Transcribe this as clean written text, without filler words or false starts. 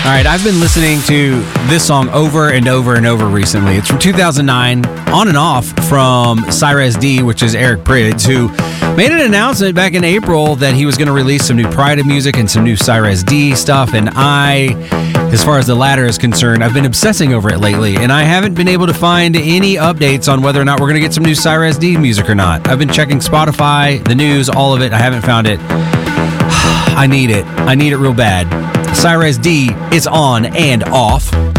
All right, I've been listening to this song over and over and over recently. It's from 2009, on and off from Cyrez D, which is Eric Prydz, who made an announcement back in April that he was going to release some new Pryda music and some new Cyrez D stuff. And as far as the latter is concerned, I've been obsessing over it lately, and I haven't been able to find any updates on whether or not we're going to get some new Cyrez D music or not. I've been checking Spotify, the news, all of it. I haven't found it. I need it. I need it real bad. Cyrez D is on and off.